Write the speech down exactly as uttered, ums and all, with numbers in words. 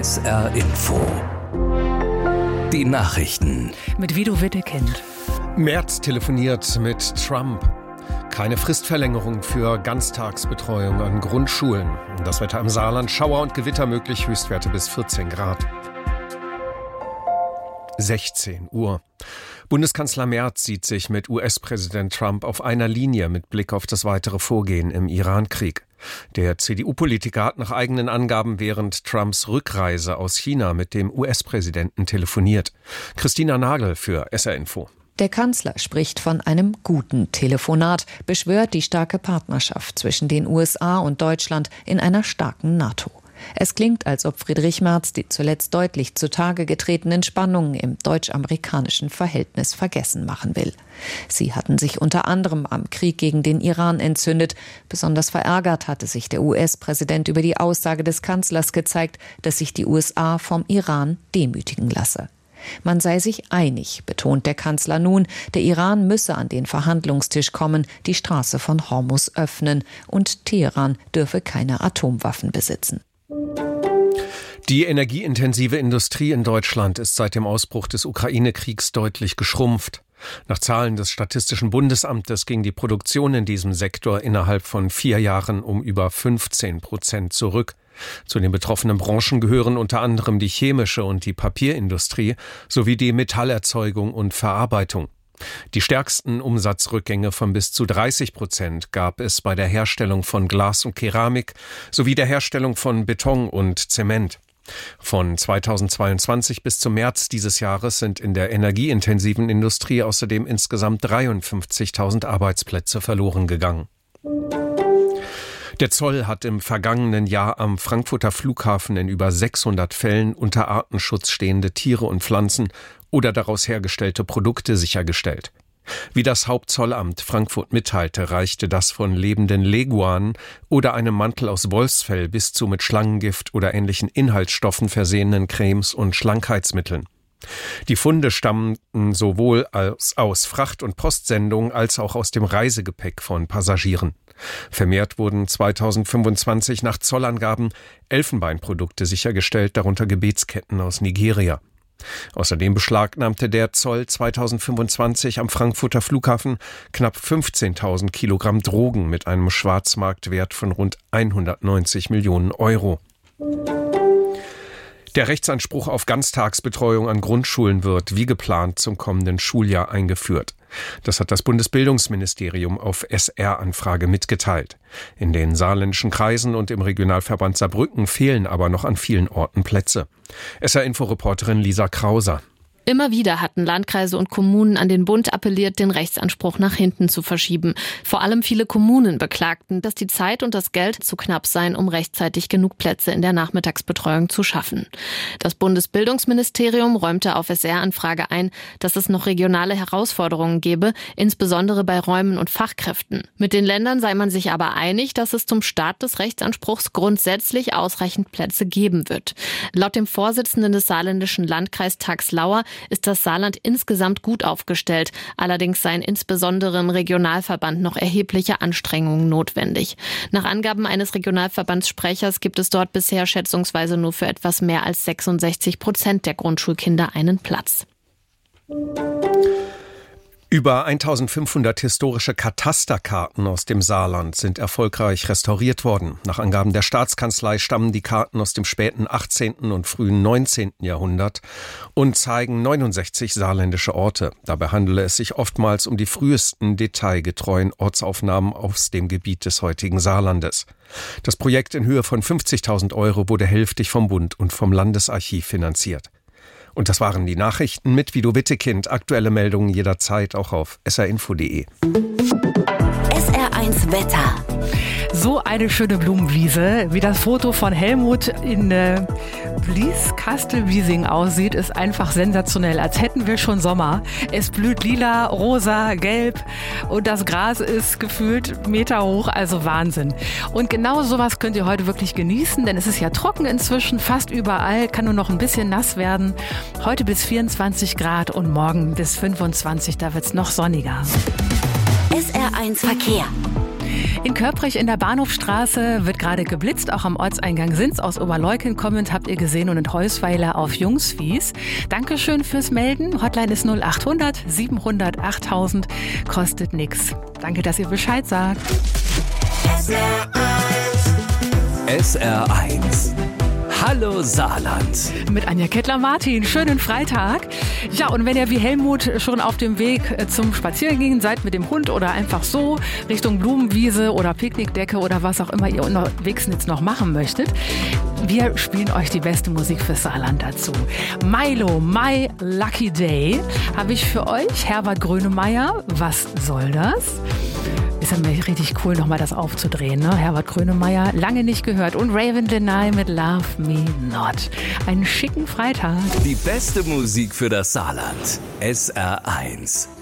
S R Info. Die Nachrichten. Mit Vido Wittekind. Merz telefoniert mit Trump. Keine Fristverlängerung für Ganztagsbetreuung an Grundschulen. Das Wetter im Saarland, Schauer und Gewitter möglich, Höchstwerte bis vierzehn Grad. sechzehn Uhr. Bundeskanzler Merz sieht sich mit U S-Präsident Trump auf einer Linie mit Blick auf das weitere Vorgehen im Iran-Krieg. Der C D U-Politiker hat nach eigenen Angaben während Trumps Rückreise aus China mit dem U S-Präsidenten telefoniert. Christina Nagel für S R Info. Der Kanzler spricht von einem guten Telefonat, beschwört die starke Partnerschaft zwischen den U S A und Deutschland in einer starken NATO. Es klingt, als ob Friedrich Merz die zuletzt deutlich zutage getretenen Spannungen im deutsch-amerikanischen Verhältnis vergessen machen will. Sie hatten sich unter anderem am Krieg gegen den Iran entzündet. Besonders verärgert hatte sich der U S-Präsident über die Aussage des Kanzlers gezeigt, dass sich die U S A vom Iran demütigen lasse. Man sei sich einig, betont der Kanzler nun, der Iran müsse an den Verhandlungstisch kommen, die Straße von Hormuz öffnen und Teheran dürfe keine Atomwaffen besitzen. Die energieintensive Industrie in Deutschland ist seit dem Ausbruch des Ukraine-Kriegs deutlich geschrumpft. Nach Zahlen des Statistischen Bundesamtes ging die Produktion in diesem Sektor innerhalb von vier Jahren um über fünfzehn Prozent zurück. Zu den betroffenen Branchen gehören unter anderem die chemische und die Papierindustrie sowie die Metallerzeugung und Verarbeitung. Die stärksten Umsatzrückgänge von bis zu dreißig Prozent gab es bei der Herstellung von Glas und Keramik sowie der Herstellung von Beton und Zement. Von zweitausendzweiundzwanzig bis zum März dieses Jahres sind in der energieintensiven Industrie außerdem insgesamt dreiundfünfzigtausend Arbeitsplätze verloren gegangen. Der Zoll hat im vergangenen Jahr am Frankfurter Flughafen in über sechshundert Fällen unter Artenschutz stehende Tiere und Pflanzen oder daraus hergestellte Produkte sichergestellt. Wie das Hauptzollamt Frankfurt mitteilte, reichte das von lebenden Leguanen oder einem Mantel aus Wolfsfell bis zu mit Schlangengift oder ähnlichen Inhaltsstoffen versehenen Cremes und Schlankheitsmitteln. Die Funde stammten sowohl aus, aus Fracht- und Postsendungen als auch aus dem Reisegepäck von Passagieren. Vermehrt wurden zweitausendfünfundzwanzig nach Zollangaben Elfenbeinprodukte sichergestellt, darunter Gebetsketten aus Nigeria. Außerdem beschlagnahmte der Zoll zweitausendfünfundzwanzig am Frankfurter Flughafen knapp fünfzehntausend Kilogramm Drogen mit einem Schwarzmarktwert von rund hundertneunzig Millionen Euro. Der Rechtsanspruch auf Ganztagsbetreuung an Grundschulen wird wie geplant zum kommenden Schuljahr eingeführt. Das hat das Bundesbildungsministerium auf S R-Anfrage mitgeteilt. In den saarländischen Kreisen und im Regionalverband Saarbrücken fehlen aber noch an vielen Orten Plätze. S R-Info-Reporterin Lisa Krauser. Immer wieder hatten Landkreise und Kommunen an den Bund appelliert, den Rechtsanspruch nach hinten zu verschieben. Vor allem viele Kommunen beklagten, dass die Zeit und das Geld zu knapp seien, um rechtzeitig genug Plätze in der Nachmittagsbetreuung zu schaffen. Das Bundesbildungsministerium räumte auf S R-Anfrage ein, dass es noch regionale Herausforderungen gebe, insbesondere bei Räumen und Fachkräften. Mit den Ländern sei man sich aber einig, dass es zum Start des Rechtsanspruchs grundsätzlich ausreichend Plätze geben wird. Laut dem Vorsitzenden des saarländischen Landkreistags Lauer ist das Saarland insgesamt gut aufgestellt. Allerdings seien insbesondere im Regionalverband noch erhebliche Anstrengungen notwendig. Nach Angaben eines Regionalverbandssprechers gibt es dort bisher schätzungsweise nur für etwas mehr als sechsundsechzig Prozent der Grundschulkinder einen Platz. Über eintausendfünfhundert historische Katasterkarten aus dem Saarland sind erfolgreich restauriert worden. Nach Angaben der Staatskanzlei stammen die Karten aus dem späten achtzehnten und frühen neunzehnten Jahrhundert und zeigen neunundsechzig saarländische Orte. Dabei handele es sich oftmals um die frühesten detailgetreuen Ortsaufnahmen aus dem Gebiet des heutigen Saarlandes. Das Projekt in Höhe von fünfzigtausend Euro wurde hälftig vom Bund und vom Landesarchiv finanziert. Und das waren die Nachrichten mit Vido Wittekind. Aktuelle Meldungen jederzeit auch auf s r info punkt d e. S R eins Wetter. So eine schöne Blumenwiese, wie das Foto von Helmut in äh, Blieskastel-Wiesing aussieht, ist einfach sensationell, als hätten wir schon Sommer. Es blüht lila, rosa, gelb und das Gras ist gefühlt Meter hoch, also Wahnsinn. Und genau sowas könnt ihr heute wirklich genießen, denn es ist ja trocken inzwischen, fast überall, kann nur noch ein bisschen nass werden. Heute bis vierundzwanzig Grad und morgen bis fünfundzwanzig, da wird's noch sonniger. S R eins Verkehr. In Körprich in der Bahnhofstraße wird gerade geblitzt. Auch am Ortseingang Sins aus Oberleukern kommend habt ihr gesehen und in Heusweiler auf Jungswies. Dankeschön fürs Melden. Hotline ist null acht hundert siebenhundert achttausend. Kostet nix. Danke, dass ihr Bescheid sagt. S R eins. Hallo Saarland. Mit Anja Kettler-Martin. Schönen Freitag. Ja, und wenn ihr wie Helmut schon auf dem Weg zum Spaziergehen seid mit dem Hund oder einfach so Richtung Blumenwiese oder Picknickdecke oder was auch immer ihr unterwegs jetzt noch machen möchtet, wir spielen euch die beste Musik fürs Saarland dazu. Milo, My Lucky Day, habe ich für euch. Herbert Grönemeyer, was soll das? Ist ja richtig cool, nochmal das aufzudrehen, ne? Herbert Grönemeyer, lange nicht gehört. Und Raven Denai mit Love Me Not. Einen schicken Freitag. Die beste Musik für das Saarland. S R eins.